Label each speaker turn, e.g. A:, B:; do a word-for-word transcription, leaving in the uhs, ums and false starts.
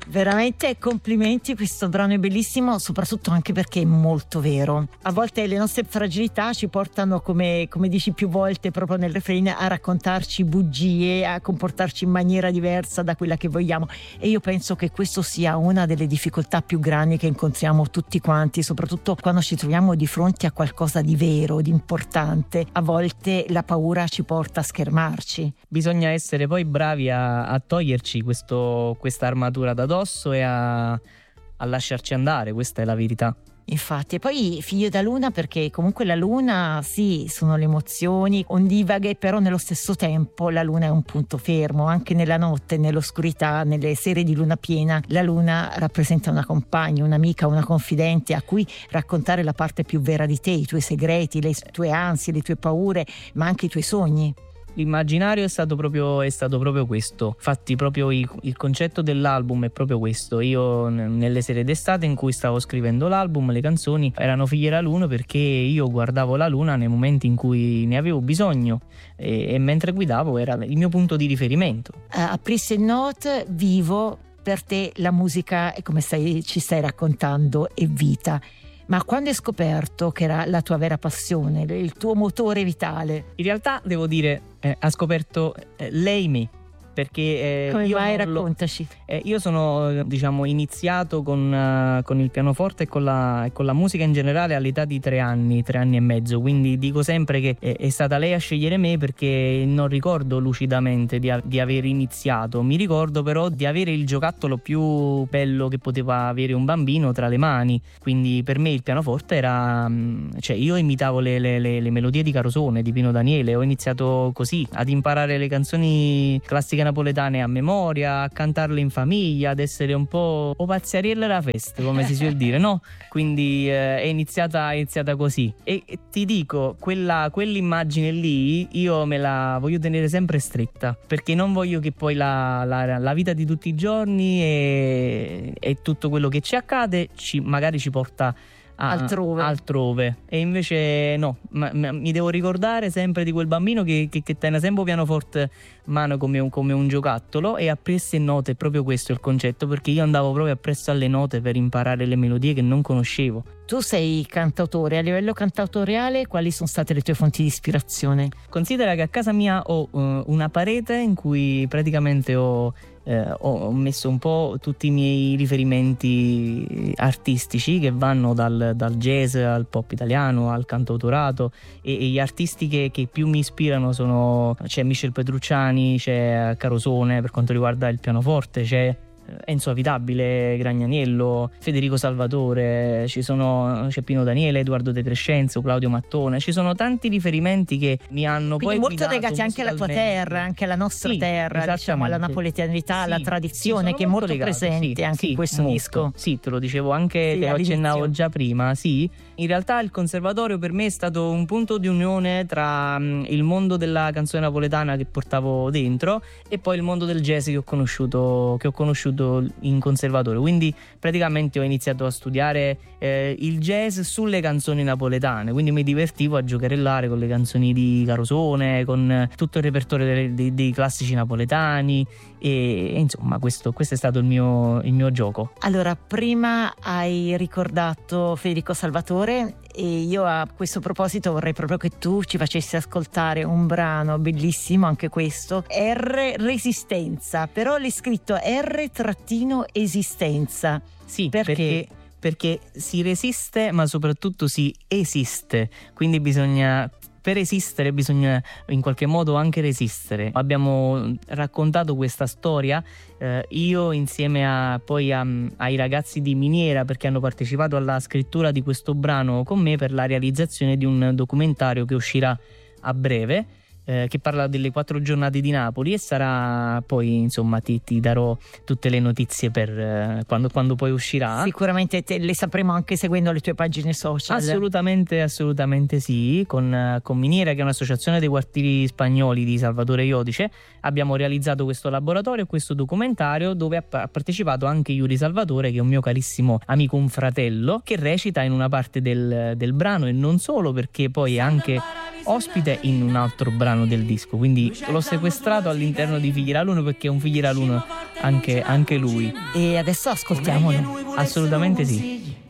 A: Veramente complimenti, questo brano è bellissimo, soprattutto anche perché è molto vero. A volte le nostre fragilità ci portano, come, come dici più volte proprio nel refrain, a raccontarci bugie, a comportarci in maniera diversa da quella che vogliamo, e io penso che questo sia una delle difficoltà più grandi che incontriamo tutti quanti, soprattutto quando ci troviamo di fronte a qualcosa di vero, di importante. A volte la paura ci porta a schermarci.
B: Bisogna essere poi bravi a, a toglierci questo, questa armatura da addosso e a, a lasciarci andare, questa è la verità.
A: Infatti, e poi figlio da luna, perché comunque la luna sì, sono le emozioni ondivaghe, però nello stesso tempo la luna è un punto fermo, anche nella notte, nell'oscurità, nelle sere di luna piena. La luna rappresenta una compagna, un'amica, una confidente a cui raccontare la parte più vera di te, i tuoi segreti, le tue ansie, le tue paure, ma anche i tuoi sogni.
B: L'immaginario è stato proprio, è stato proprio questo. Infatti proprio il, il concetto dell'album è proprio questo. Io n- nelle sere d'estate in cui stavo scrivendo l'album, le canzoni erano figlie della luna, perché io guardavo la luna nei momenti in cui ne avevo bisogno e, e mentre guidavo era il mio punto di riferimento.
A: Uh, a Prissy Note, vivo, per te la musica, è come stai, ci stai raccontando, è vita. Ma quando hai scoperto che era la tua vera passione, il tuo motore vitale?
B: In realtà devo dire, eh, ha scoperto eh, lei me, perché eh,
A: come
B: io
A: mai?
B: lo,
A: Raccontaci.
B: Eh, io sono, diciamo, iniziato con, uh, con il pianoforte e con la, e con la musica in generale all'età di tre anni, tre anni e mezzo, quindi dico sempre che è, è stata lei a scegliere me, perché non ricordo lucidamente di, di aver iniziato, mi ricordo però di avere il giocattolo più bello che poteva avere un bambino tra le mani, quindi per me il pianoforte era, cioè io imitavo le, le, le, le melodie di Carosone, di Pino Daniele, ho iniziato così ad imparare le canzoni classiche napoletane a memoria, a cantarle in famiglia, ad essere un po' o pazzariella la festa, come si suol dire, no? Quindi eh, è iniziata è iniziata così. E, e ti dico, quella quell'immagine lì io me la voglio tenere sempre stretta, perché non voglio che poi la, la, la vita di tutti i giorni e, e tutto quello che ci accade ci, magari ci porta a,
A: altrove.
B: altrove e invece no, ma, ma, mi devo ricordare sempre di quel bambino che, che, che tiene sempre pianoforte mano come un, come un giocattolo, e appresso e note è proprio questo il concetto, perché io andavo proprio appresso alle note per imparare le melodie che non conoscevo.
A: Tu sei cantautore, a livello cantautoriale quali sono state le tue fonti di ispirazione?
B: Considera che a casa mia ho uh, una parete in cui praticamente ho Eh, ho messo un po' tutti i miei riferimenti artistici che vanno dal, dal jazz al pop italiano al cantautorato, e, e gli artisti che, che più mi ispirano sono, c'è Michel Petrucciani, c'è Carosone per quanto riguarda il pianoforte, c'è Enzo Avitabile, Gragnaniello, Federico Salvatore, ci sono, c'è Pino Daniele, Edoardo De Crescenzo, Claudio Mattone, ci sono tanti riferimenti che mi hanno
A: quindi
B: poi
A: molto legati anche alla tua terra, anche alla nostra
B: sì,
A: terra, diciamo, alla napoletanità,
B: sì,
A: alla tradizione,
B: sì,
A: che è molto
B: legati,
A: presente
B: sì,
A: anche
B: sì,
A: in questo
B: molto.
A: disco.
B: Sì, te lo dicevo anche,
A: sì,
B: te lo
A: all'inizio.
B: accennavo già prima, sì. In realtà il conservatorio per me è stato un punto di unione tra um, il mondo della canzone napoletana che portavo dentro e poi il mondo del jazz che ho conosciuto, che ho conosciuto in conservatorio. Quindi praticamente ho iniziato a studiare eh, il jazz sulle canzoni napoletane, quindi mi divertivo a giocherellare con le canzoni di Carosone, con tutto il repertorio dei, dei, dei classici napoletani e, e insomma questo, questo è stato il mio, il mio gioco.
A: Allora, prima hai ricordato Federico Salvatore e io a questo proposito vorrei proprio che tu ci facessi ascoltare un brano bellissimo, anche questo, R Resistenza, però l'hai scritto R trattino esistenza.
B: Sì,
A: perché?
B: perché perché si resiste ma soprattutto si esiste, quindi bisogna, per esistere bisogna in qualche modo anche resistere. Abbiamo raccontato questa storia eh, io insieme a, poi a, ai ragazzi di Miniera, perché hanno partecipato alla scrittura di questo brano con me per la realizzazione di un documentario che uscirà a breve, Eh, che parla delle quattro giornate di Napoli, e sarà poi insomma ti, ti darò tutte le notizie per eh, quando, quando poi uscirà.
A: Sicuramente te, le sapremo anche seguendo le tue pagine social.
B: Assolutamente, assolutamente sì. Con, con Miniera, che è un'associazione dei quartieri spagnoli di Salvatore Iodice, abbiamo realizzato questo laboratorio e questo documentario dove ha, ha partecipato anche Yuri Salvatore, che è un mio carissimo amico, un fratello, che recita in una parte del, del brano, e non solo, perché poi è anche ospite in un altro brano del disco, quindi l'ho sequestrato all'interno di Figli della Luna, perché è un Figli della Luna anche, anche lui.
A: E adesso ascoltiamolo.
B: Assolutamente sì.